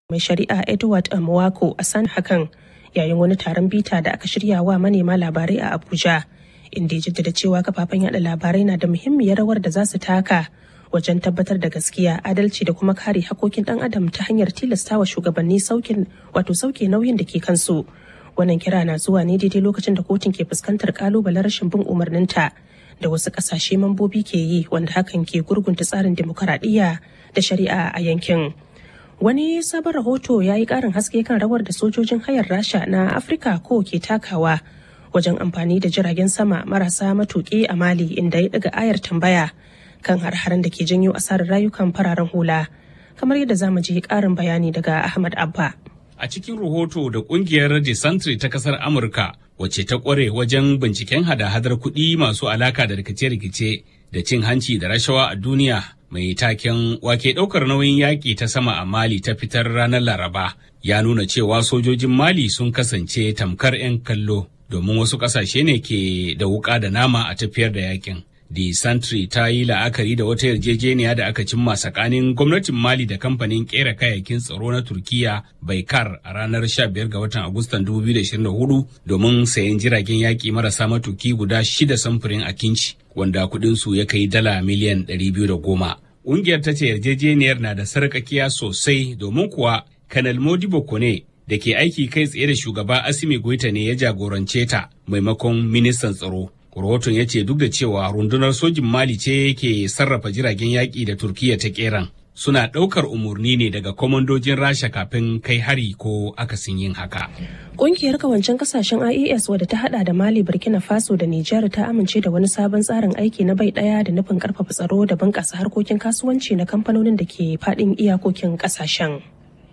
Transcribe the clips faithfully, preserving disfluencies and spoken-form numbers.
mai shari'a Edward Mwako a san hakan yayin wani taron bita da aka shirya wa manema labarai a Abuja, inda ya jaddada cewa kafafen yada labarai na da muhimmiyar rawar da za su taka wajen tabbatar da gaskiya, adalci da kuma kare hakokin dan adam ta hanyar tilastawa shugabanni saukin wato sauke nauyin da ke kansu. Wannan kira na zuwa ne daidai lokacin da kotun ke fuskantar kalubalen rashin bin umarninta da wasu kasashe mambobi ke yi, wanda hakan ke gurgunta tsarin demokaradiyya da shari'a a yankin. Wani sabon rahoto ya yi ƙarin haske kan rawar da sojojin hayar Rasha na Afirka ko ke takawa wajen amfani da jiragen sama marasa matuƙi a Mali, inda ya ɗaga ayar tambaya kan har-haren da ke janyo asarar rayukan fararen hula. Kamar yadda za mu ji ƙarin bayani daga Ahmad Abba. A cikin rahoto da ƙungiyar Desantry ta ƙasar Amurka, wacce ta ƙware wajen binciken hada-hadar kuɗi masu alaka da rikice-rikice da cin hanci da rashawa a duniya, mai taken wake ɗaukar nauyin yaƙi ta sama a Mali ta fitar ranar Laraba, ya nuna cewa sojojin Mali sun kasance tamkar 'yan kallo, domin wasu ƙasashe ne ke da wuƙa da nama a tafiyar da yaƙin. The Sentry ta yi la'akari da wata yarjejeniya da aka cimma tsakanin gwamnatin Mali da kamfanin kera kayayyakin tsaro na Turkiya Baykar a ranar sha biyar ga watan Agustan dubu biyu da ashirin da hudu domin sayen jiragen yaƙi marasa matuki guda shida samfurin Akinci, wanda kuɗinsu ya kai dala miliyan ɗari biyu da goma. Ƙungiyar ta ce yarjejeniyar na da sarƙaƙiya sosai, domin kuwa Kanal Modibo Kone da ke aiki kai tsaye da shugaba Assimi Goïta ne ya jagorance ta maimakon ministan tsaro. Rahoton ya ce duk da cewa rundunar sojin Mali ce ke sarrafa jiragen yaƙi da Turkiyya ta ƙeran, suna ɗaukar umarni ne daga kwamandojin Rasha kafin kai hari ko akasin yin haka. Ƙungiyar kawancen kasashen I A S wadda ta hada da Mali, Burkina Faso da Nijar ta amince da wani sabon tsarin aiki na bai ɗaya da nufin ƙarfafa tsaro da bunƙasa harkokin kasuwanci na kamfanonin da ke faɗin iyakokin ƙasashen.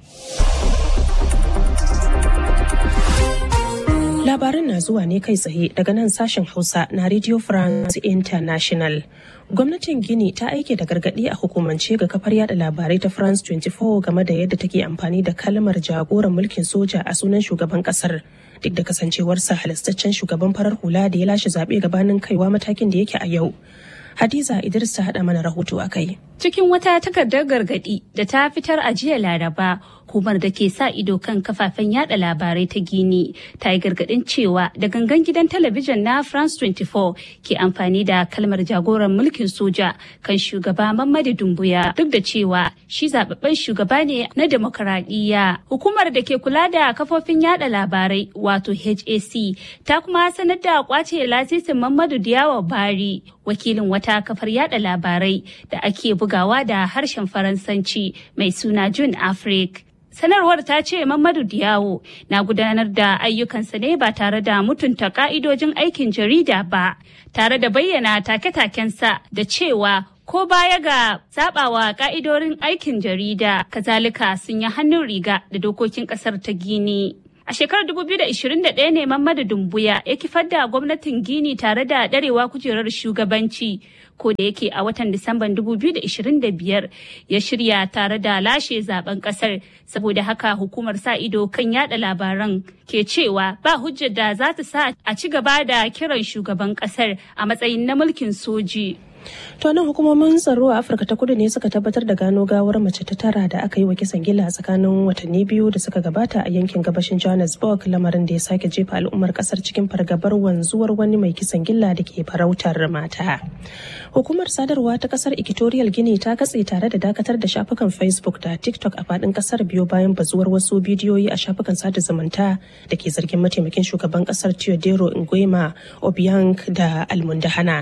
Labarin na zuwa ne kai tsaye daga nan sashen Hausa na Radio France International. Gwamnatin Gini ta aike da gargaɗi a hukumance ga kafar yada labarai ta France twenty-four game da yadda take amfani da kalmar jagoran mulkin soja a sunan shugaban kasar, duk da kasancewarsa halastaccen shugaban farar hula da ya lashe zaɓe gabanin kaiwa matakin da yake a yau. Hadiza Idris ta haɗa mana rahoto a kai. Cikin wata takardar gargaɗi da ta fitar a jiya Laraba, hukumar da ke sa ido kan kafafen yada labarai ta Gini ta yi gargaɗin cewa da gangan gidan talabijin na France twenty-four ke amfani da kalmar jagoran mulkin soja kan shugaba Mamadu Dumbuya, duk da cewa shi zababben shugaba ne na demokaradiyya. Hukumar da ke kula da kafofin yada labarai wato H A C ta kuma sanar da kwace lasisin Mamadu Diyawa Bari, wakilin wata kafar yada labarai da ake bugawa da harshen Faransanci mai suna June Afrique. Sanarwar ta ce Mamadu Diyawo na gudanar da ayyukansa ne ba tare da mutunta ka'idojin aikin jarida ba, tare da bayyana take-takensa da cewa ko baya ga sabawa ka'idodin aikin jarida, kazalika sun yi hannun riga da dokokin kasar ta Gini. A shekarar dubu biyu da ashirin da ɗaya ne Mamadu Dumbuya ya kifar da gwamnatin Gini tare da ɗarewa kujerar shugabanci, ko da yake a watan Disamban dubu biyu da ashirin da biyar ya shirya tare da lashe zaben kasar. Saboda haka hukumar sa ido kan yada labaran ke cewa ba hujjar da za ta sa a ci gaba da kiran shugaban kasar a matsayin na mulkin soji. To nan hukumomin tsaro a Afirka ta Kudu ne suka tabbatar da gano gawar mace ta tara da aka yi wa kisan gilla tsakanin watanni biyu da suka gabata a yankin gabashin Johannesburg, lamarin da ya sake jefa al'ummar kasar cikin fargabar wanzuwar wani mai kisan gilla da ke farautar mata. Hukumar sadarwa ta kasar Equatorial Guinea ta katse tare da dakatar da shafukan Facebook da TikTok a faɗin kasar biyo bayan bazuwar wasu bidiyoyi a shafukan sada zumunta da ke zargin mataimakin shugaban kasar Teodoro Nguema Obiang da almundahana.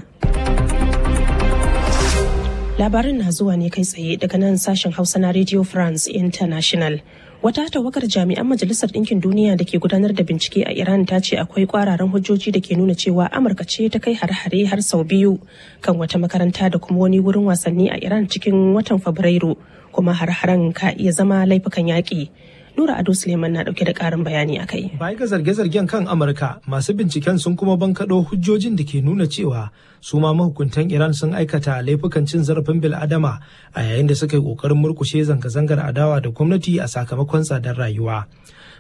Labarin na zuwa ne kai tsaye daga nan sashen Hausa na Radio France International. Wata tawagar jami'an Majalisar Ɗinkin Duniya da ke gudanar da bincike a Iran ta ce akwai kwararan hujjoji da ke nuna cewa Amurka ce ta kai har-hare har sau biyu kan wata makaranta da kuma wani wurin wasanni a Iran cikin watan Fabrairu, kuma har-haren ka iya zama laifukan yaƙi. Nura Ado Suleiman na dauke da karin bayani a kai. Baya ga zarge-zargen kan Amurka, masu binciken sun kuma bankaɗo hujjojin da ke nuna cewa su ma mahukuntan Iran sun aikata laifukan cin zarafin bil'adama a yayin da suka yi ƙoƙarin murkushe zanga-zangar adawa da gwamnati a sakamakon tsadar rayuwa.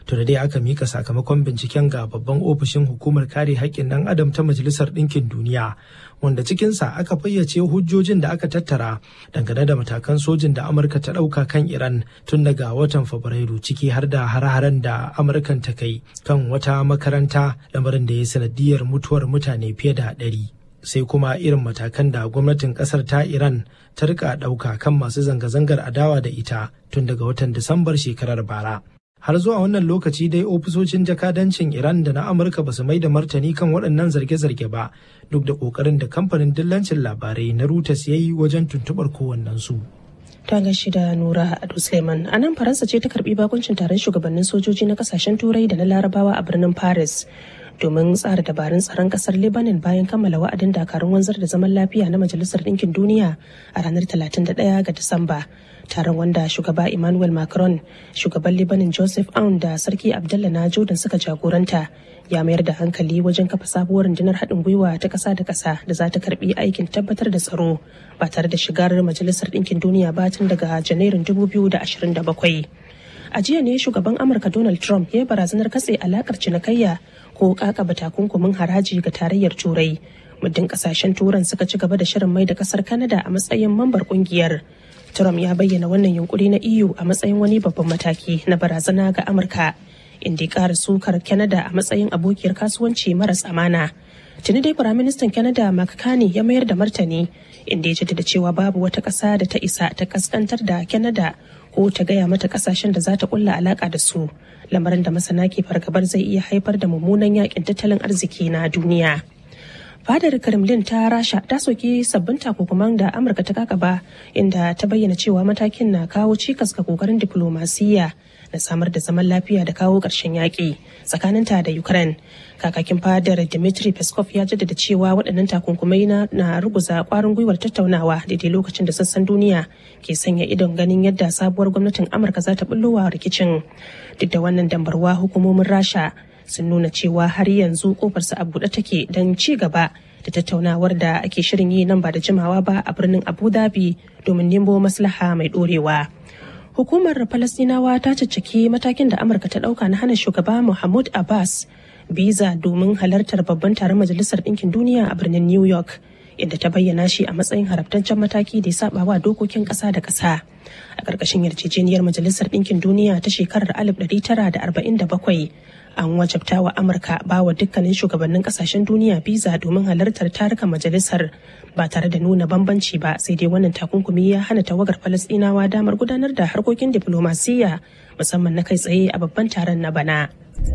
To da dai aka mika sakamakon binciken ga babban ofishin hukumar kare haƙƙin ɗan adam ta Majalisar Ɗinkin Duniya, wanda cikinsa aka fayyace hujjojin da aka tattara dangane da matakan sojin da Amurka ta ɗauka kan Iran tun daga watan Fabrairu, ciki har da hare-haren da Amurkan ta kai kan wata makaranta, lamarin da ya sanadiyar mutuwar mutane fiye da ɗari. Sai kuma irin matakan da gwamnatin ƙasar ta Iran ta rika ɗauka kan masu zanga-zangar adawa da ita tun daga watan Disambar shekarar bara. Har zuwa wannan lokaci dai ofisoshin jakadancin Iran da na Amurka ba su mai da martani kan waɗannan zarge-zarge ba, duk da ƙoƙarin da kamfanin dillancin labarai na Reuters ya yi wajen tuntuɓar kowannensu. Ta gashi da Nura Ado Suleiman. A nan Faransa ce ta karɓi bakuncin taron shugabannin sojoji na ƙasashen Turai da na Larabawa a birnin Paris domin tsara dabarun tsaron ƙasar Lebanon bayan kammala wa'adin dakarun wanzar da zaman lafiya na Majalisar Ɗinkin Duniya a ranar talatin da ɗaya ga Disamba. Taron wanda shugaba Emmanuel Macron, shugaban Lebanon Joseph Aoun da Sarki Abdullah na Jordan suka jagoranta ya mayar da hankali wajen kafa sabuwar rundunar haɗin gwiwa ta ƙasa da ƙasa da za ta karɓi aikin tabbatar da tsaro ba tare da shigar Majalisar Ɗinkin Duniya ba tun daga Janairun dubu biyu da ashirin da bakwai. A jiya ne shugaban Amurka Donald Trump ya barazanar katse alakar cinikayya ko kakaba takunkumin haraji ga tarayyar Turai. Muddin kasashen Turan suka ci gaba da shirin mai da kasar Canada a matsayin mambar kungiyar. Trump ya bayyana wannan yunkuri na E U a matsayin wani babban mataki na barazana ga Amurka, inda ya ƙara sukar Canada a matsayin abokiyar kasuwanci maras amana. Tuni dai Firaministan Canada Mark Carney ya mayar da martani, inda ya jaddada cewa babu wata ƙasa da ta isa ta kaskantar da Canada ko ta gaya mata ƙasashen da za ta ƙulla alaƙa da su, lamarin da masana ke fargabar zai iya haifar da mummunan yakin tattalin arziki na duniya. Fadar Kremlin ta Rasha ta soki sabbin takunkuman da Amurka ta kakaba, inda ta bayyana cewa matakin na kawo cikas ga kokarin diflomasiyya na samar da zaman lafiya da kawo ƙarshen yaƙi tsakaninta da Ukraine. Kakakin fadar Dmitry Peskov ya jaddada cewa waɗannan takunkumai na, na ruguza ƙwarin gwiwar tattaunawa daidai lokacin da sassan duniya ke sanya idon ganin yadda sabuwar gwamnatin Amurka za ta bullowa rikicin. Duk da wannan dambarwa, hukumomin Rasha sun nuna cewa har yanzu kofarsa a buɗe take don ci gaba da tattaunawar da ake shirin yi nan ba da jimawa ba a birnin Abu Dhabi domin nemo maslaha mai ɗorewa. Hukumar Falastinawa ta cicciki matakin da Amurka ta ɗauka na hana shugaba Mahmud Abbas biza domin halartar babban taron Majalisar Ɗinkin Duniya a birnin New York, inda ta bayyana shi a matsayin haramtaccen mataki da ya saba wa dokokin ƙasa da ƙasa. A ƙarƙashin yarjejeniyar Majalisar Ɗinkin Duniya ta shekarar alif ɗari tara da arba'in da bakwai, an wajabta wa Amurka ba wa dukkanin shugabannin ƙasashen duniya biza domin halartar tarukan majalisar ba tare da nuna bambanci ba, sai dai wannan takunkumi ya hana tawagar Falasɗinawa damar gudanar da harkokin diflomasiyya musamman na kai tsaye a babban taron na bana.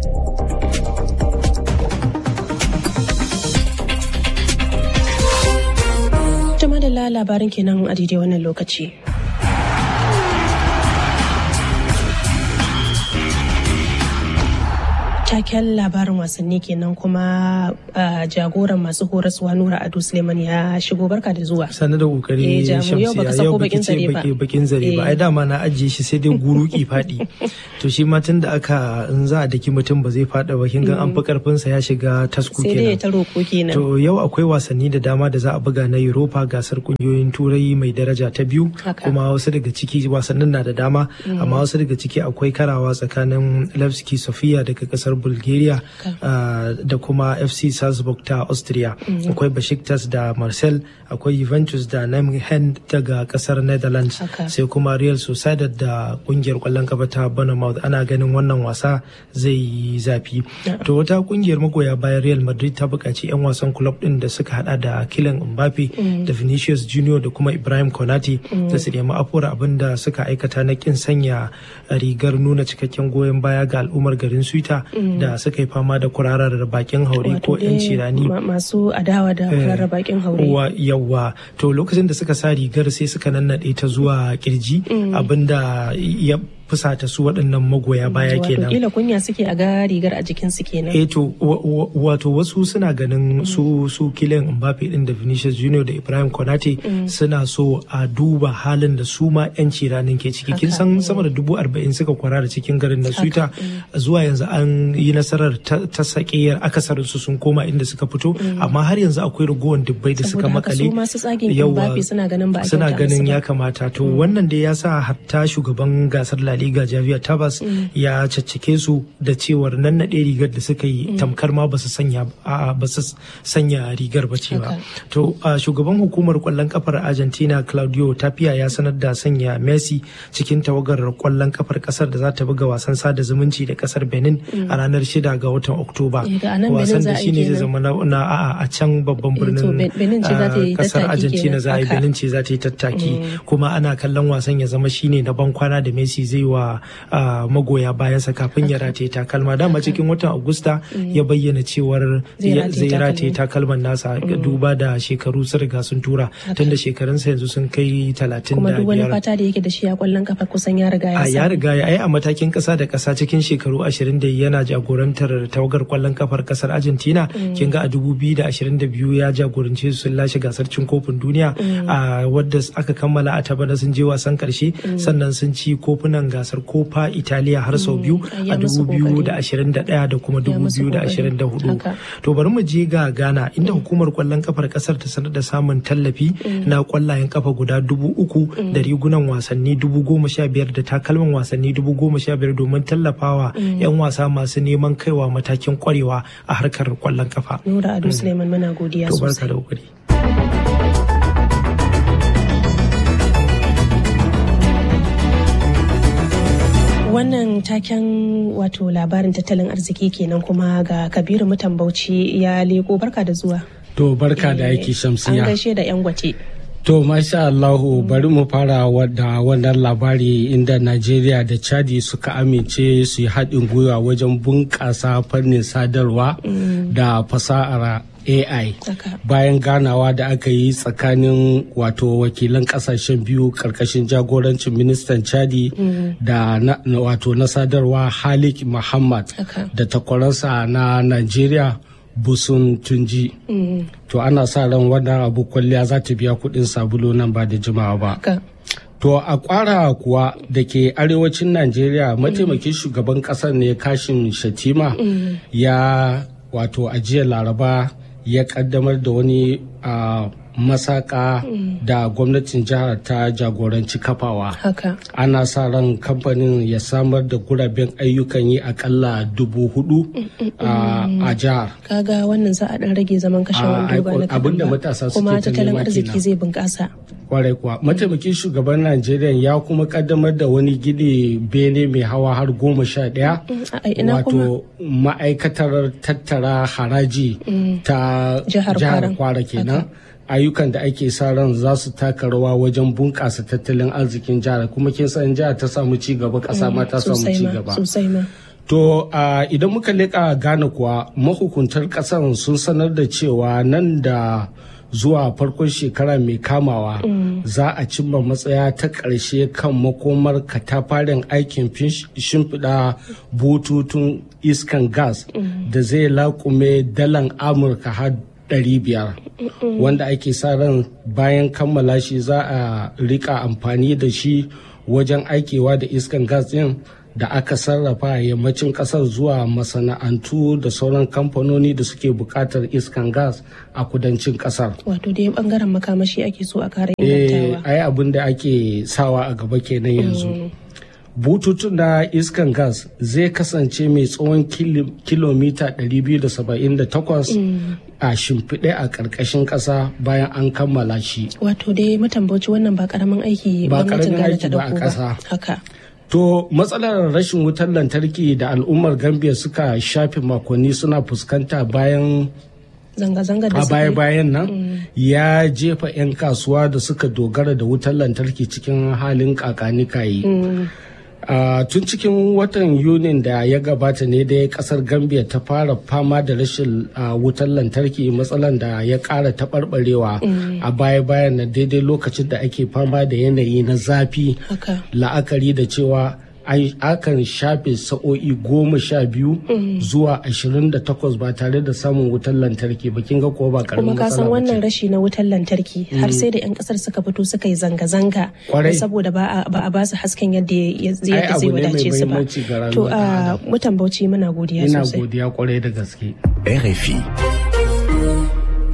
Jama'a da labarin kenan a daidai wannan lokaci. Taken labarin wasanni kenan, kuma jagoran masu horaswa Nura Ado Suleiman ya shigo. Barka da zuwa. Sani da kokari Shamsiya, yau baki ce bakin zare ba, ai dama na ajiye shi sai dai guruki fadi. To shi ma tun da aka in za a daki mutum ba zai fada ba, kin ga an fi karfin sa ya shiga tasku kenan. Sai dai ta roko kenan. To yau akwai wasanni da dama da za a buga na Europa, gasar kungiyoyin Turai mai daraja ta biyu, kuma wasu daga ciki wasannin na da dama, amma wasu daga ciki akwai karawa tsakanin Levski Sofia daga kasar Bulgaria uh, da kuma F C Salzburg ta Austria. Mm-hmm. Akwai Besiktas da Marseille, akwai Juventus da Nijmegen daga kasar Netherlands. Okay. Sai kuma Real Sociedad da kungiyar kwallon kafa ta Bournemouth. Ana ganin wannan wasa zai yi zafi. Yeah. To wata kungiyar magoya bayan Real Madrid ta buƙaci 'yan wasan club din da suka hada da Kylian Mbappe, mm-hmm. da Vinicius Junior da kuma Ibrahim Konate, mm-hmm. da su nemi afuwar abin da suka aikata na kin sanya rigar nuna cikakken goyon baya ga al'ummar garin Suita, mm-hmm. da suka yi fama da kurarar bakin haure ko 'yan cirani masu adawa da kurarar bakin haure. Yawwa, to lokacin da suka sa rigar sai suka nannaɗe ta zuwa kirji, abinda ya fusata su waɗannan magoya baya kenan. Wato kila kunya suke a ga rigar a jikin su kenan. Eh to wato wasu suna ganin su su Kylian Mbappe din da Vinicius Junior da Ibrahim Konate suna so a duba halin da su ma 'yan ciranin ke ciki. Kin san sama da dubu arba'in suka kwarara cikin garin na Suita, zuwa yanzu an yi nasarar ta sakiyar akasarin su sun koma inda suka fito, amma har yanzu akwai ragowar dubbai da suka makale. Su masu tsagin Mbappe suna ganin ba a suna ganin ya kamata. To wannan da ya sa hatta shugaban gasar La La Liga Javier Tebas ya caccake su da cewar nan naɗe rigar da suka yi tamkar ma ba su sanya ba su sanya rigar ba ce ba. To shugaban hukumar kwallon kafar Argentina Claudio Tapia ya sanar da sanya Messi cikin tawagar kwallon kafar kasar da za ta buga wasan sada zumunci da kasar Benin a ranar shida ga watan Oktoba. Wasan da shine zai zama na a can babban birnin kasar Argentina za a yi Benin ce za ta yi tattaki, kuma ana kallon wasan ya zama shine na ban kwana da Messi zai wa magoya bayansa kafin ya rataye takalma. Dama cikin watan Agusta ya bayyana cewar zai rataye takalman nasa duba da shekaru sun riga sun tura tunda shekarunsa yanzu sun kai talatin da biyar. Kuma duk wani fata da yake da shi a kwallon kafa kusan ya riga ya ya riga ya yi a matakin kasa da kasa cikin shekaru ashirin da yana jagorantar tawagar kwallon kafar kasar Argentina. Kin ga a dubu biyu da ashirin da biyu ya jagorance su sun lashe gasar cin kofin duniya a wadda aka kammala a tabana sun je wasan karshe, sannan sun ci kofunan gasar kofa Italiya har sau biyu a dubu biyu da ashirin da ɗaya da kuma dubu biyu da ashirin da hudu. To bari mu je ga Ghana inda hukumar kwallon kafar kasar ta sanar da samun tallafi na kwallayen kafa guda dubu uku da rigunan wasanni dubu goma sha biyar da takalman wasanni dubu goma sha biyar domin tallafawa 'yan wasa masu neman kaiwa matakin kwarewa a harkar kwallon kafa. Nura Ado Suleiman muna godiya sosai. To barka da kokari. Wannan taken wato labarin tattalin arziki kenan, kuma ga Kabiru Mutan Bauchi ya leko. Barka da zuwa. To barka da aiki Shamsiya. An gaishe da 'yan gwate. To masha Allahu, bari mu fara da wannan labari inda Najeriya da Chadi suka amince su yi haɗin gwiwa wajen bunƙasa fannin sadarwa da fasahar A I bayan ganawa da aka yi tsakanin wato wakilan kasashen biyu karkashin jagorancin ministan Chadi da na, wato na sadarwa Halik Muhammad da takwaransa na Najeriya Busun Tunji. Mm. To ana sa ran wannan abu kwalliya za ta biya kuɗin sabulu nan ba da jimawa ba. Okay. To a kwara kuwa da ke arewacin Najeriya mataimakin shugaban ƙasar ne Kashim Shatima mm. ya wato ajiyar Laraba ya kaddamar da wani uh, masaka mm. da gwamnatin jihar ta jagoranci kafawa. Haka. Ana sa ran kamfanin ya samar da guraben ayyukan yi akalla dubu hudu mm, mm, mm. a jihar. Kaga wannan za a dan rage zaman kashe wando ba na abinda matasa suke kuma tattalin arziki zai bunƙasa. Kwarai kuwa mataimakin shugaban Najeriya ya kuma kaddamar da wani gini bene mai hawa har goma sha ɗaya wato ma'aikatar tattara haraji mm. ta jihar Kwara kenan. Ayyukan da ake sa ran za su taka rawa wajen bunƙasa tattalin arzikin jihar, kuma kin san jihar ta samu ci gaba, ƙasa ma ta samu ci gaba. To uh, idan muka leƙa Ghana kuwa mahukuntar ƙasar sun sanar da cewa nan da zuwa farkon shekara mai kamawa mm. za a cimma matsaya ta ƙarshe kan makomar katafaren aikin shimfiɗa bututun iskan gas mm. da zai laƙume dalan Amurka har ɗari biyar wanda ake sa ran bayan kammala shi za a rika amfani da shi wajen aikewa da iskan gas ɗin da aka sarrafa a yammacin ƙasar zuwa masana'antu da sauran kamfanoni da suke buƙatar iskan gas a kudancin ƙasar. Wato dai bangaren makamashi ake so a kara ingantawa. Eh, ai abin da ake sawa a gaba kenan yanzu. Mm. Bututun na iskan gas zai kasance mai tsawon kilomita ɗari biyu da saba'in da takwas mm. a shimfiɗe a ƙarƙashin ƙasa bayan an kammala shi. Wato dai matambaci wannan ba ƙaramin aiki ba ƙaramin aiki ba a ƙasa. Haka. To matsalar rashin wutar lantarki da al'ummar Gambia suka shafe makonni suna fuskanta bayan zanga-zanga da a baya-bayan nan mm. ya jefa 'yan kasuwa da suka dogara da wutar lantarki cikin halin kakanikayi. Mm. Uh, tun cikin watan yunin da ya gabata ne da kasar Gambia ta fara fama da rashin uh, wutar lantarki, matsalan da ya kara taɓarɓarewa mm. a baya-bayan na daidai lokacin da ake fama da yanayi na zafi. Okay. La'akari da cewa akan shafe sa'o'i goma sha biyu zuwa ashirin da takwas ba tare da samun wutar lantarki ba. Kin ga ko ba karamin matsala ba. Kuma ka san wannan rashi na wutar lantarki har sai da 'yan kasar suka fito suka yi zanga-zanga saboda ba a ba su hasken yadda zai wadace su ba. To a mutan Bauchi muna godiya sosai. Ina godiya kwarai da gaske. R F I.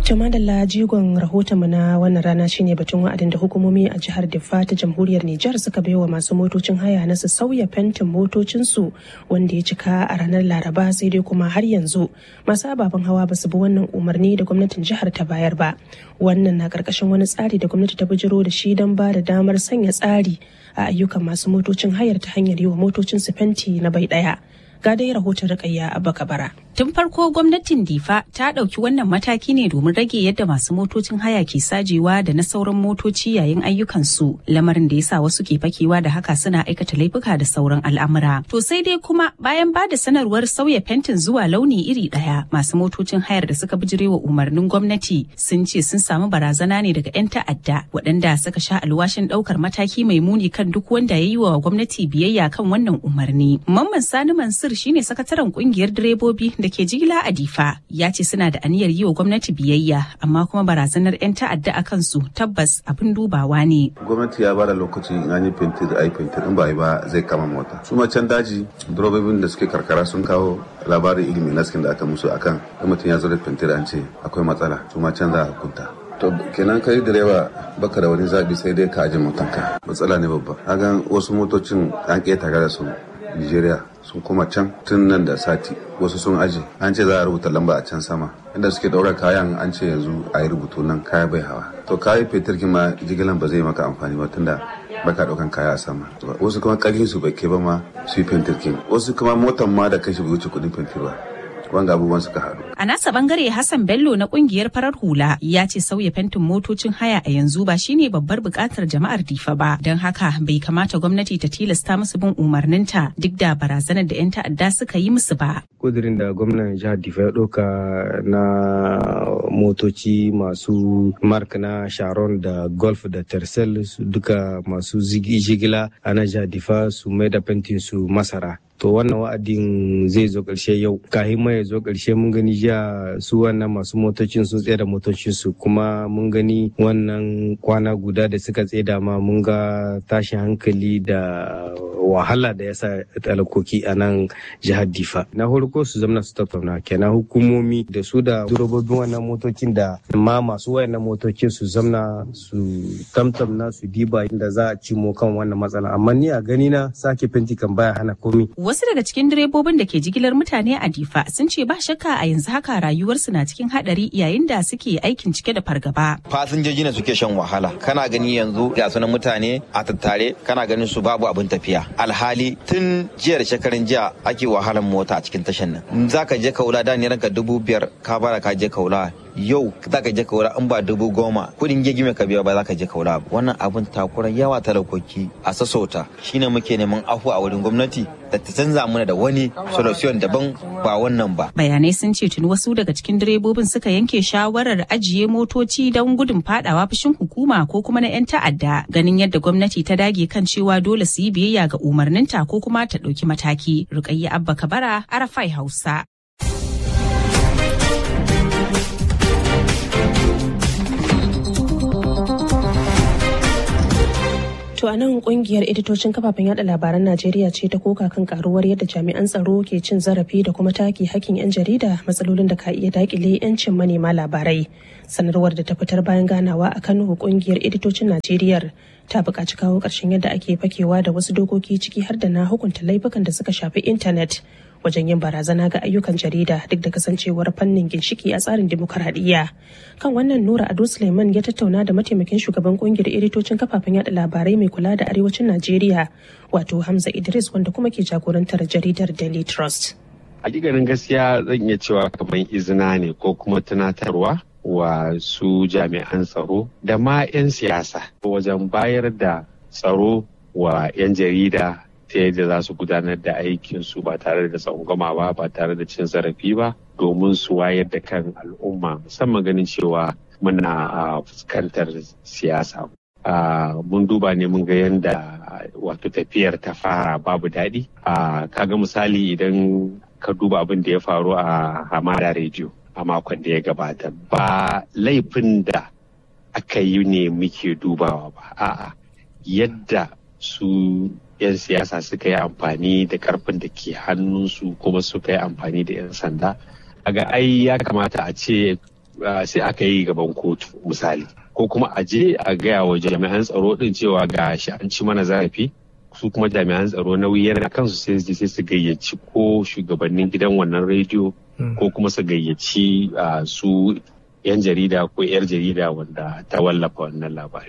Jama'a da jigon rahotonmu na wannan rana shine batun wa'adin da hukumomi a jihar Diffa ta jamhuriyar Nijar suka baiwa masu motocin haya na su sauya fentin motocinsu wanda ya cika a ranar Laraba, sai dai kuma har yanzu masu ababen hawa ba su bi wannan umarni da gwamnatin jihar ta bayar ba. Wannan na karkashin wani tsari da gwamnati ta bijiro da shi don ba da damar sanya tsari a ayyukan masu motocin hayar ta hanyar yi wa motocinsu fenti na bai ɗaya. Ga dai rahoton Rukayya Abba Kabara. Tun farko gwamnatin Difa ta ɗauki wannan mataki ne domin rage yadda masu motocin haya ke sajewa da na sauran motoci yayin ayyukansu, lamarin da ya sa wasu ke fakewa da haka suna aikata laifuka da sauran al'amura. To sai dai kuma bayan ba da sanarwar sauya fentin zuwa launi iri ɗaya, masu motocin hayar da suka bijirewa umarnin gwamnati sun ce sun samu barazana ne daga 'yan ta'adda waɗanda suka sha alwashin ɗaukar mataki mai muni kan duk wanda ya yi wa gwamnati biyayya kan wannan umarni. Mamman Sani Mansur shine sakataren kungiyar direbobi da ke jigila a Difa, ya ce suna da aniyar yi wa gwamnati biyayya, amma kuma barazanar 'yan ta'adda a kansu tabbas abin dubawa ne. Gwamnati ya bada lokaci in an yi fentir ai fentir, in ba yi ba zai kama mota. Su ma can daji direbobin da suke karkara sun kawo labarin ilimi naskin da aka musu akan in mutum ya zo da fentir an ce akwai matsala, su ma can za a hukunta. To kenan kai direba baka da wani zabi sai dai ka aje motanka. Matsala ne babba. Hagan wasu motocin an ƙetare da su Nigeria sun kuma can tun nan da sati, wasu sun aje an ce za a rubuta lamba a can sama inda suke daura kayan, an ce yanzu a yi rubutu nan kaya bai hawa. To kayi fetur ma jigilan ba zai maka amfani ba tunda baka daukan kaya a sama. Wasu kuma karfin su bai kai ba ma su yi fetur, wasu kuma motan ma da kashi bai wuce kudin fetur ba. Wanga abubuwan suka haɗu. A nasa bangare Hassan Bello na kungiyar farar hula ya ce sauya fentin motocin haya a yanzu ba shine babbar buƙatar jama'ar Difa ba, don haka bai kamata gwamnati ta tilasta musu bin umarninta duk da barazanar da 'yan ta'adda suka yi musu ba. Kudirin da gwamnan jihar Difa ya ɗauka na motoci masu mark na Sharon da Golf da Tercel duka masu jigila a na jihar Difa su mai da fentin su masara. To wannan wa'adin zai zo ƙarshe yau. Kahin mai zo ƙarshe mun gani jiya su wannan masu motocin sun tsaye da motocin su, kuma mun gani wannan kwana guda da suka tsaye da ma mun ga tashin hankali da wahala da yasa talakoki a nan jihar Difa. Na farko su zamana su tattauna, kenan hukumomi da su da durobobin wannan motocin da ma masu wayannan motocin su zamana su tamtamna su diba inda za a cimo kan wannan matsala. Amma ni a gani na sake fenti kan baya hana komi. Wasu daga cikin direbobin da ke jigilar mutane a Difa sun ce ba shakka a yanzu haka rayuwarsu na cikin hadari yayin da suke aikin cike da fargaba. Fasinjoji ne suke shan wahala. Kana gani yanzu ga sunan mutane a tattare, kana ganin su babu abin tafiya. Alhali tun jiya da shekarun jiya ake wahalan mota a cikin tashan nan. Za ka je Kaula da ne ranka dubu biyar ka bara ka je Kaula. Yau za ka je Kaula in ba dubu goma kudin gegime ka biya ba za ka je Kaula. Wannan abin takuran yawa talakoki a sassauta shine muke neman afu a wurin gwamnati da ta canza mana da wani solution daban ba wannan ba. Bayanai sun ce tuni wasu daga cikin direbobin suka yanke shawarar ajiye motoci don gudun fadawa fushin hukuma ko kuma na 'yan ta'adda, ganin yadda gwamnati ta dage kan cewa dole su yi biyayya ga umarninta ko kuma ta ɗauki mataki. Rukayya Abba Kabara, Arafai Hausa. To a nan kungiyar editocin kafafen yada labaran Najeriya ce ta koka kan karuwar yadda jami'an tsaro ke cin zarafi da kuma take hakkin 'yan jarida, matsalolin da ka iya dakile 'yancin manema labarai. Sanarwar da ta fitar bayan ganawa a Kano, kungiyar editocin Najeriya ta buƙaci kawo ƙarshen yadda ake fakewa da wasu dokoki ciki har da na hukunta laifukan da suka shafi intanet wajen yin barazana ga ayyukan jarida duk da kasancewar fannin ginshiki a tsarin dimokuraɗiyya. Kan wannan Nura Ado Suleiman ya tattauna da mataimakin shugaban kungiyar editocin kafafen yada labarai mai kula da arewacin Najeriya, wato Hamza Idris, wanda kuma ke jagorantar jaridar Daily Trust. Hakikanin gaskiya zan iya cewa kamar izina ne ko kuma tunatarwa wa su jami'an tsaro da ma 'yan siyasa wajen bayar da tsaro wa 'yan jarida ta yadda za su gudanar da aikinsu ba tare da tsangwama ba, ba tare da cin zarafi ba, domin su wayar da kan al'umma, musamman ganin cewa muna fuskantar siyasa. Mun duba ne mun ga yadda wato tafiyar ta fara babu daɗi. Kaga misali idan ka duba abin da ya faru a Hamada Radio a makon da ya gabata, ba laifin da aka yi ne muke dubawa ba, a'a yadda su 'yan siyasa suka yi amfani da karfin da ke hannunsu kuma suka yi amfani da 'yan sanda. Aga ai ya kamata a ce sai aka yi gaban kotu misali, ko kuma a je a gaya wa jami'an tsaro din cewa ga shi an ci mana zarafi, su kuma jami'an tsaro nauyi yana kansu sai su sai su gayyaci ko shugabannin gidan wannan rediyo ko kuma su gayyaci su yan jarida ko yar jarida wanda ta wallafa wannan labari.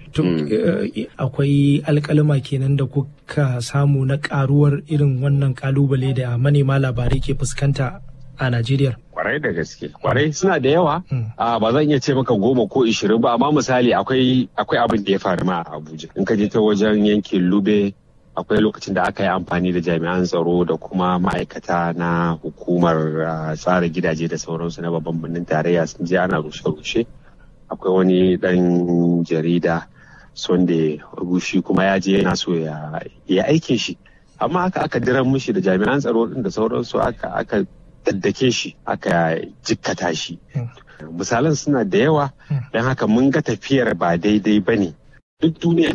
Akwai alkalima kenan da kuka samu na karuwar irin wannan kalubale da manema labarai ke fuskanta a Najeriya? Kwarai da gaske, kwarai suna da yawa. Ba zan iya ce maka goma ko ishirin ba, amma misali akwai akwai abin da ya faru ma a Abuja. In ka je ta wajen yankin Lube, akwai lokacin da aka yi amfani da jami'an tsaro da kuma ma'aikata na hukumar tsara gidaje da sauransu na babban birnin tarayya sun je ana rushe-rushe. Akwai wani ɗan jarida Sunday Rushi kuma ya je yana so ya aikin shi, amma aka aka diran mishi da jami'an tsaro din da sauransu aka aka daddake shi aka jikkata shi. Misalan suna da yawa, don haka mun ga tafiyar ba daidai ba ne. Duk duniya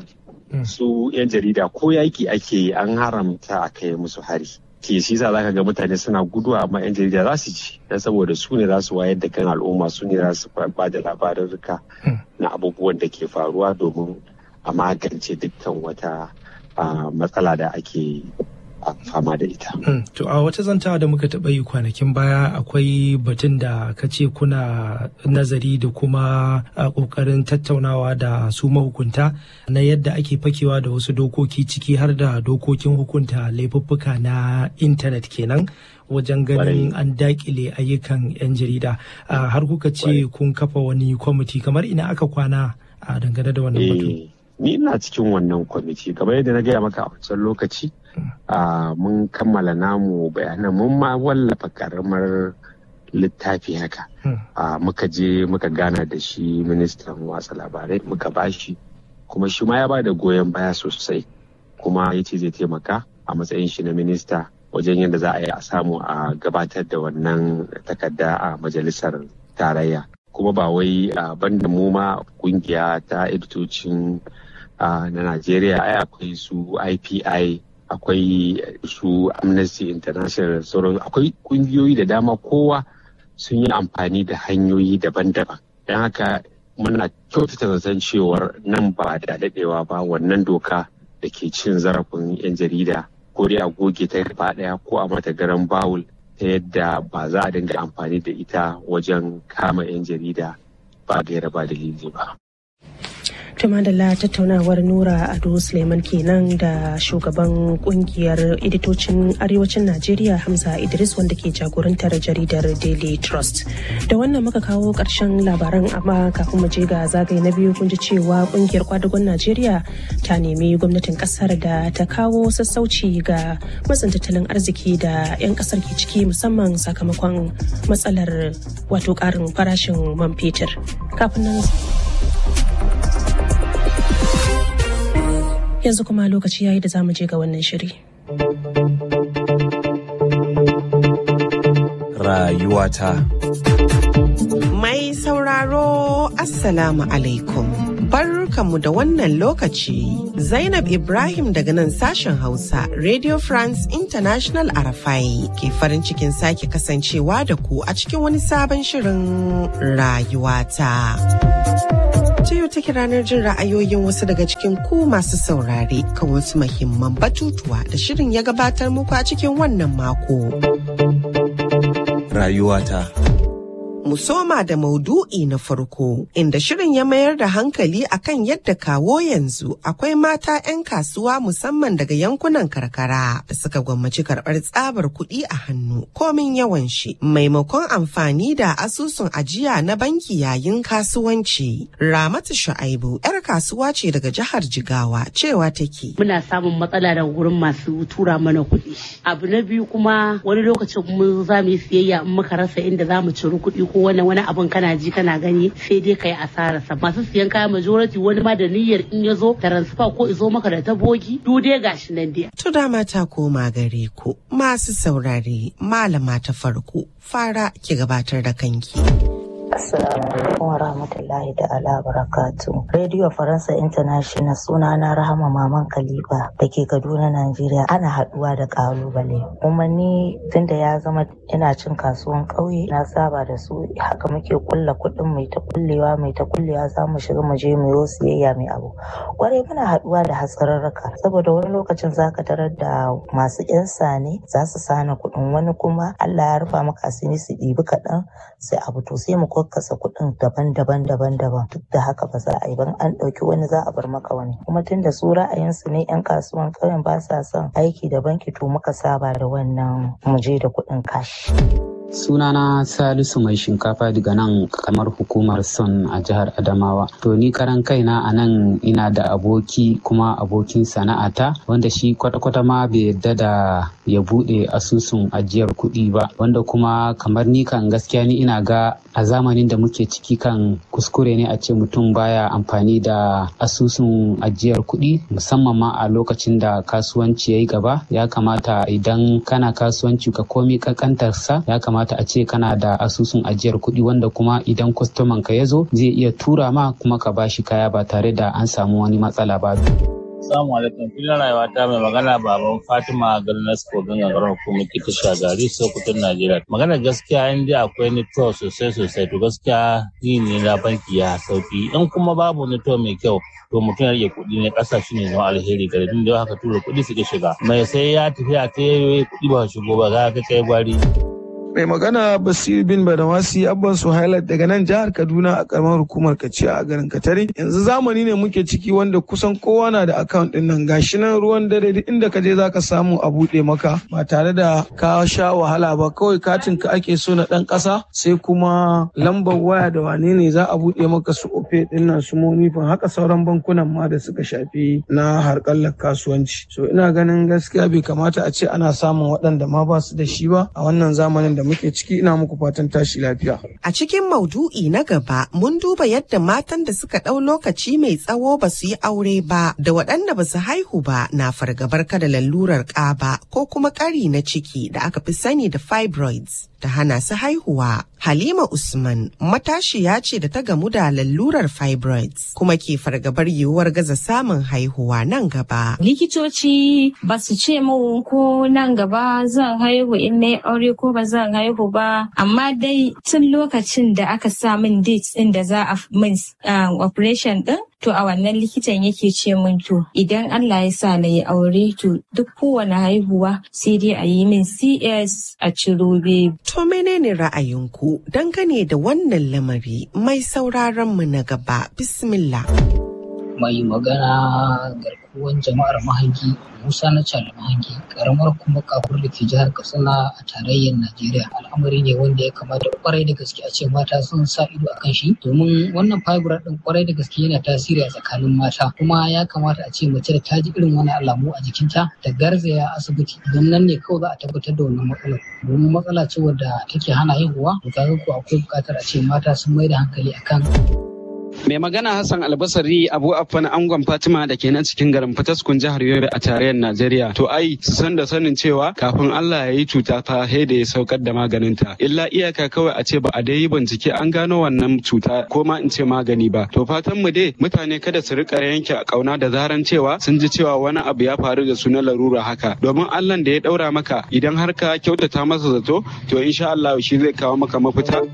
su 'yan jarida ko yaki ake yi an haramta a kai musu hari. Ke shi za ka ga mutane suna guduwa, amma 'yan jarida za su ci don saboda su ne za su wayar da kan al'umma, su ne za su ba da labarurruka na abubuwan da ke faruwa domin a magance dukkan wata matsala da ake fama da ita. To a wata zantawa da muka taɓa yi kwanakin baya akwai batun da ka ce kuna nazari da kuma ƙoƙarin tattaunawa da su mahukunta na yadda ake fakewa da wasu dokoki ciki har da dokokin hukunta laifuffuka na intanet kenan wajen ganin an dakile ayyukan 'yan jarida. Har kuka ce kun kafa wani kwamiti, kamar ina aka kwana a dangane da wannan batu? Ni ina cikin wannan kwamiti, kamar yadda na gaya maka a wancan lokaci. Uh, mun kammala namu bayanan, mun ma wallafa karamar littafi haka. Uh, muka je muka gana da shi ministan watsa labarai muka bashi, kuma shi ma ya ba da goyon baya sosai, kuma ya ce zai taimaka a matsayin shi na minista wajen yadda za a yi a samu a gabatar da wannan takarda a majalisar tarayya. Kuma ba wai uh, banda mu ma kungiya ta editocin uh, na Najeriya, ai akwai su I P I, akwai su Amnesty International, sauran akwai kungiyoyi da dama, kowa sun yi amfani da hanyoyi daban-daban. Don haka muna kyautata zaton cewar nan ba da daɗewa ba wannan doka da ke cin zarafin 'yan jarida ko dai a goge ta gaba ɗaya ko a mata garan bawul, ta yadda ba za a dinga amfani da ita wajen kama 'yan jarida ba gaira ba dalili ba. Tumadala tattaunawar Nura Ado Suleiman kenan da shugaban kungiyar editocin arewacin Najeriya Hamza Idris wanda ke jagorantar jaridar Daily Trust. Da wannan muka kawo ƙarshen labaran, amma kafin mu je ga zagaye na biyu kun ji cewa kungiyar kwadagon Najeriya ta nemi gwamnatin kasar da ta kawo sassauci ga matsin tattalin arziki da 'yan kasar ke ciki, musamman sakamakon matsalar wato ƙarin farashin man fetur. Kafin nan yanzu kuma lokaci yayi da zamu je ga wannan shiri. Rayuwata. Mai sauraro Assalamu alaikum. Barkanmu da wannan lokaci. Zainab Ibrahim daga nan sashen Hausa Radio France International Arafai ke farin cikin sake kasancewa da ku a cikin wani sabon shirin Rayuwata. Ta yau take ranar jin ra'ayoyin wasu daga cikin ku masu saurare kan wasu muhimman batutuwa da shirin ya gabatar muku a cikin wannan mako. Rayuwata. Mu soma da maudu'i na farko, inda shirin ya mayar da hankali akan yadda kawo yanzu akwai mata 'yan kasuwa musamman daga yankunan karkara da suka gwammaci karɓar tsabar kuɗi a hannu komin yawan shi maimakon amfani da asusun ajiya na banki yayin kasuwanci. Ramatu Shu'aibu 'yar kasuwa ce daga jihar Jigawa, cewa take. Muna samun matsala daga wurin masu tura mana kuɗi. Abu na biyu kuma wani lokacin mu za mu yi siyayya in muka rasa inda za mu ciri kuɗi ko wani wani abun kana ji kana gani sai dai kai asararsa. Masu siyan kaya majority wani ma da niyyar in ya zo transfer ko izo maka da tabogi du dai gashi nan dai. To dama ta koma gare ku masu saurare, malama ta farko fara ki gabatar da kanki. Assalamu alaikum wa rahmatullahi ta'ala barakatu. Radio Faransa International, suna na Rahama Maman Khalifa da ke Kaduna, Najeriya. Ana haduwa da kalubale. Kuma ni tunda ya zama ina cin kasuwan ƙauye, na saba da su, haka muke kulla kuɗin mai ta kullewa mai ta kullewa za mu shiga mu je mu yi siyayya mai abu. Kwarai muna haduwa da hatsararraka saboda wani lokacin zaka tarar da masu yan sane za su sana kuɗin, wani kuma Allah ya rufa maka asiri su ɗibi kaɗan sai abu to sai mu kasa kuɗin daban-daban daban-daban, duk da haka ba za a yi ban an ɗauki wani za a bar maka wani. Kuma tun da su ra'ayinsu ne 'yan kasuwan ƙauyen ba sa son aiki da banki, to muka saba da wannan muje da kuɗin kashi. Sunana Salisu mai shinkafa daga nan kamar hukumar Son a jihar Adamawa. To ni karan kaina a nan ina da aboki kuma abokin sana'ata wanda shi kwata-kwata ma bai yadda da ya bude asusun ajiyar kuɗi ba, wanda kuma kamar ni kan gaskiya ni ina ga a zamanin da muke ciki kan kuskure ne a ce mutum baya amfani da asusun ajiyar kuɗi, musamman ma a lokacin da kasuwanci ya yi gaba. Ya kamata idan kana kasuwanci ka komi kankantarsa, ya kamata a ce kana da asusun ajiyar kuɗi wanda kuma idan kwastoman ka ya zo zai iya tura ma kuma ka bashi kaya ba tare da an samu wani matsala ba. Assalamu alaikum. Filin rayuwa ta mai magana baban Fatima Galnas Kogin gangarar hukumar kita shagari Sokoton Najeriya. Magana gaskiya in dai akwai nito sosai sosai to gaskiya yi ne na banki ya sauki. In kuma babu nito mai kyau to mutum ya rage kuɗi ne ƙasa shi ne zama alheri gare tun da haka tura kuɗi suke shiga. Mai sai ya tafi a ta yi kuɗi ba shigo ba za ka kai gwari. Mai magana Basir bin Badamasi Abban Suhailat daga nan jihar Kaduna a karamar hukumar Kaciya a garin Katare. Yanzu zamani ne muke ciki wanda kusan kowa na da account din nan, gashi nan ruwan dare duk inda ka je zaka samu a buɗe maka ba tare da ka sha wahala ba, kawai katin ka ake so na ɗan ƙasa sai kuma lambar waya da wane ne za a buɗe maka su ofe din nan su monifin, haka sauran bankunan ma da suka shafi na harkallar kasuwanci. So ina ganin gaskiya bai kamata a ce ana samun waɗanda ma ba su da shi ba a wannan zamanin da muke ciki. Ina muku fatan tashi lafiya. A cikin maudu'i na gaba mun duba yadda matan da suka ɗau lokaci mai tsawo ba su yi aure ba da waɗanda ba su haihu ba na fargabar kada lalurar ƙaba ko kuma ƙari na ciki da aka fi sani da fibroids ta hana su haihuwa. Halima Usman matashiya ce da ta gamu da lalurar fibroids kuma ke fargabar yiwuwar gaza samun haihuwa nan gaba. Likitoci ba su ce mu ko nan gaba zan haihu in na aure ko ba zan haihu ba, amma dai tun lokacin da aka sa min date din da za a min operation din, to a wannan likitan yake ce min to idan Allah ya sa na yi aure to duk kowane haihuwa sai dai a yi min C S a ciro baby. To menene ra'ayinku dangane da wannan lamari? Mai sauraron mu na gaba, bismillah. Mai magana garkuwan jama'ar Mahangi Musa na Cali Mahangi, karamar kuma kafur da ke jihar Katsina a tarayyar Najeriya. Al'amari ne wanda ya kamata kwarai da gaske a ce mata sun sa ido a kan shi, domin wannan fibroid din kwarai da gaske yana tasiri a tsakanin mata, kuma ya kamata a ce mace da ta ji irin wani alamu a jikinta ta garzaya asibiti, don nan ne kawai za a tabbatar da wannan matsalar, domin matsala ce wadda take hana haihuwa. To kaga ko akwai buƙatar a ce mata sun mai da hankali akan. Mai magana Hassan Albasari Abu Affan Angon Fatima da ke nan cikin garin Fataskun jihar Yobe a tarayyar Najeriya. To ai su san da sanin cewa kafin Allah ya yi cuta fa sai da ya saukar da maganinta. Illa iyaka kawai a ce ba a dai yi bincike an gano wannan cuta ko ma in ce magani ba. To fatan mu dai mutane kada su rika yanke a kauna da zaran cewa sun ji cewa wani abu ya faru da su na larura haka. Domin Allah da ya daura maka idan har ka kyautata masa zato to insha Allah shi zai kawo maka mafita.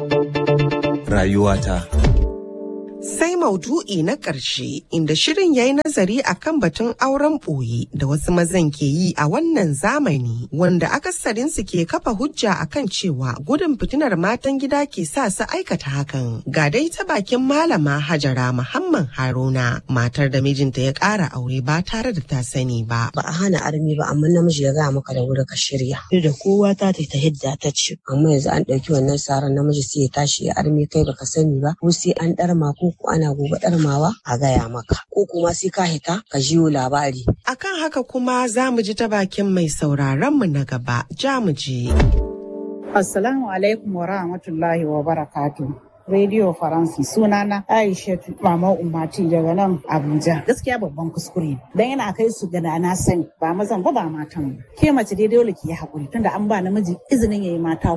Rayuwata. Sai maudu'i na ƙarshe inda shirin ya yi nazari a kan batun auren ɓoye da wasu mazan ke yi a wannan zamani, wanda akasarinsu ke kafa hujja a kan cewa gudun fitinar matan gida ke sa su aikata hakan. Ga dai ta bakin Malama Hajara Muhammad Haruna, matar da mijinta ya ƙara aure ba tare da ta sani ba. Ba a hana armi ba, amma namiji ya gaya maka da wuri ka shirya. Duk da kowa ta ta hidda ta ce, amma yanzu an ɗauki wannan saran namiji sai ya tashi ya armi kai baka sani ba, ko sai an ɗarma ko ko ana gobe ɗarmawa a gaya maka, ko kuma sai ka hita ka jiyo labari. Akan haka kuma za mu ji ta bakin mai sauraron mu na gaba, ja mu je. Assalamu alaikum wa rahmatullahi wa barakatuh. Radio Faransi, sunana Aisha Mama Ummati daga nan Abuja. Gaskiya babban kuskure dan yana kai su ga na sani ba mazan ba ba matan. Ke mace dai dole ki yi hakuri tunda an ba namiji izinin yayi mata hudu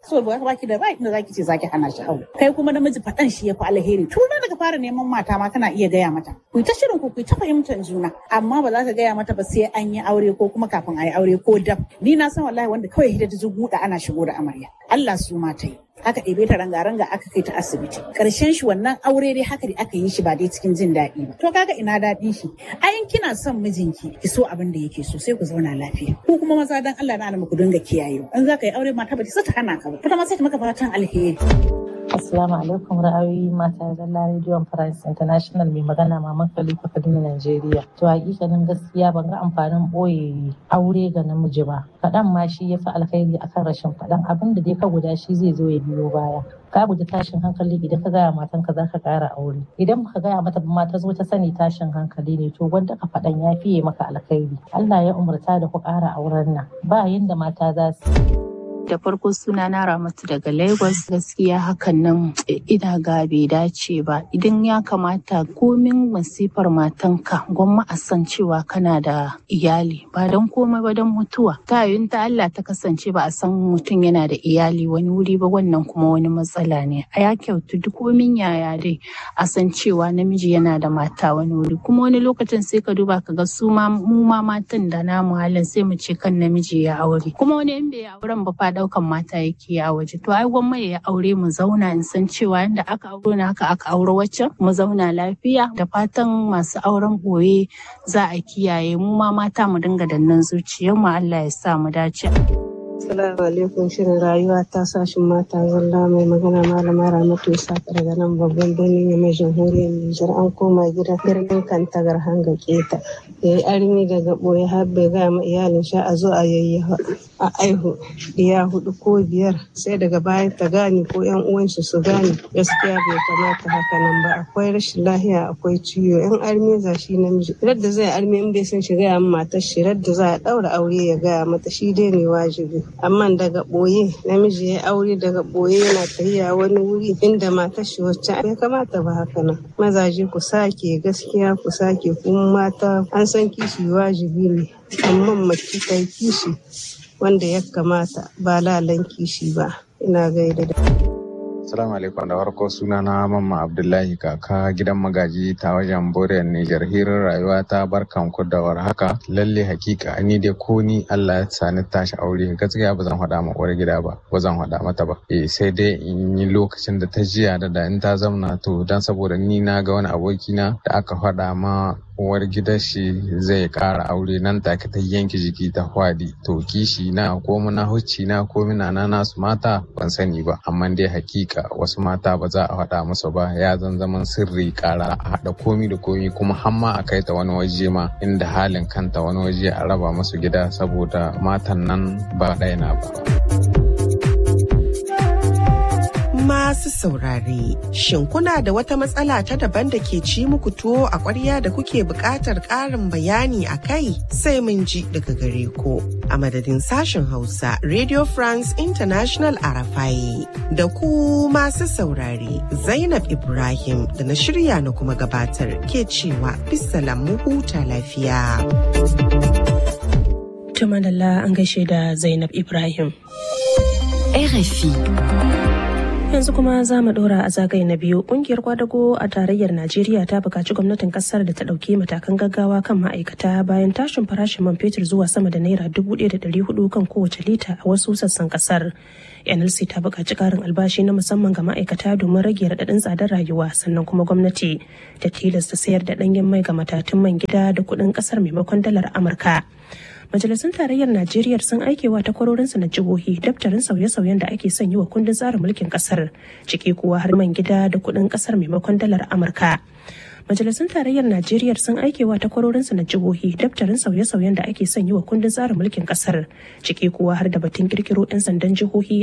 so ba baki da right da zaki ce zaki hana shi aure. Kai kuma namiji faɗan shi ya fi alheri. Tun daga fara neman mata ma kana iya gaya mata. Ku ta shirin ku ku ta fahimtar juna amma ba za ka gaya mata ba sai an yi aure ko kuma kafin a yi aure ko dab. Ni na san wallahi wanda kawai hidda ta guda ana shigo da amarya. Allah su ma ta yi. Aka ɗebe ta ranga-ranga aka kai ta asibiti. Ƙarshen shi wannan aure dai haka da aka yi shi ba dai cikin jin daɗi ba. To kaga ina daɗin shi. Ayin kina son mijinki ki so abin da yake so sai ku zauna lafiya. Ku kuma maza dan Allah na alama ku dinga kiyayewa. In za ka yi aure mata ba ta ta hana ka ba. Kuma ma sai ta maka fatan alheri. Assalamu alaikum ra'ayoyi mata zalla Radio France International mai magana Maman Khalifa Kaduna Najeriya. To hakikanin gaskiya ban ga amfanin boye aure ga namiji ba. Faɗan ma shi yafi alkhairi akan rashin faɗan abin da dai ka guda shi zai zo ya biyo baya. Ka guji tashin hankali idan ka gaya matanka za ka ƙara aure. Idan baka gaya mata ba ta zo ta sani tashin hankali ne to wanda ka faɗan ya fiye maka alkhairi. Allah ya umarta da ku ƙara auren nan. Ba yanda mata za su Da farko suna na Ramatu daga Lagos gaskiya hakan nan ina ga bai dace ba idan ya kamata komin masifar matanka gwamma a san cewa kana da iyali ba don komai ba don mutuwa ta yin ta Allah ta kasance ba a san mutum yana da iyali wani wuri ba wannan kuma wani matsala ne a ya kyautu duk komin yaya dai a san cewa namiji yana da mata wani wuri kuma wani lokacin sai ka duba ka ga su ma mu ma matan da namu halin sai mu ce kan namiji ya aure kuma wani in bai auren ba fa daukan mata yake a waje to ai gwamma ya aure mu zauna in san cewa yanda aka aure na haka aka aure waccan mu zauna lafiya da fatan masu auren boye za a kiyaye mu ma mata mu dinga dannan zuciyar mu Allah ya sa mu dace. Assalamu alaikum shirin rayuwa ta sashin mata zalla mai magana malama Ramatu Isa daga nan babban birnin ya mai jamhuriyar Nijar an koma gida birnin Kantagar hanga keta ya yi armi daga boye har bai gaya ma iyalin sha a zo a yayyafa a aihu diya hudu ko biyar sai daga bayan ta gane ko yan uwansu su gane gaskiya bai kamata haka nan ba akwai rashin lahiya akwai ciwo yan armi za shi namiji radda zai armi in bai san shi gaya ma matar shi radda za a daura aure ya gaya mata shi dai ne wajibi amma daga ɓoye namiji ya aure daga ɓoye yana tafiya wani wuri inda matar shi wacce bai kamata ba haka nan mazaje ku sake gaskiya ku sake kuma mata an san kishi wajibi ne amma mace ta kishi wanda ya kamata ba lalan kishi ba ina gaida da Assalamu alaikum da farko suna na Mamma Abdullahi kaka gidan magaji ta wajen Boriyar Nijar hirar rayuwa ta barkan ku da warhaka lalle hakika ni dai ko ni Allah ya sani tashi aure gaskiya ba zan faɗa ma uwar gida ba ba zan faɗa mata ba eh sai dai in yi lokacin da ta jiya da da in ta zamna to dan saboda ni na ga wani aboki na da aka faɗa ma uwar gidan shi zai ƙara aure nan take ta yanke jiki ta hwadi to kishi na ko muna hucci na ko mina na nasu mata ban sani ba amma dai hakika wasu mata ba za a faɗa musu ba ya zan zaman sirri ƙara a haɗa komi da komi kuma hamma a kai ta wani waje ma inda halin kanta wani waje a raba musu gida saboda matan nan ba ɗaya na ba. Masu saurare, shin kuna da wata matsala ta daban da ke ci muku tuwo a ƙwarya da kuke buƙatar ƙarin bayani a kai sai mun ji daga gare ku. A madadin sashen Hausa, Radio France International Arafai, da ku masu saurare, Zainab Ibrahim da na shirya na kuma gabatar ke cewa bisalam mu huta lafiya. Tumadalla an gaishe da Zainab Ibrahim. R F I yanzu kuma za mu dora a zagaye na biyu kungiyar kwadago a tarayyar najeriya ta buƙaci gwamnatin kasar da ta ɗauki matakan gaggawa kan ma'aikata bayan tashin farashin man fetur zuwa sama da naira dubu ɗaya da ɗari hudu kan kowace lita a wasu sassan kasar. N L C ta buƙaci ƙarin albashi na musamman ga ma'aikata domin rage raɗaɗin tsadar rayuwa sannan kuma gwamnati ta tilasta sayar da ɗanyen mai ga matatun man gida da kuɗin ƙasar maimakon dalar Amurka. Majalisun Tarayyar Najeriya sun aikewa takwarorinsu na jihohi daftarin sauye-sauyen da ake son yi wa kundin tsarin mulkin kasar, ciki kuwa har man gida da kuɗin kasar maimakon dalar Amurka. Majalisun Tarayyar Najeriya sun aikewa takwarorinsu na jihohi daftarin sauye-sauyen da ake son yi wa kundin tsarin mulkin kasar, ciki kuwa har da batun kirkiro 'yan sandan jihohi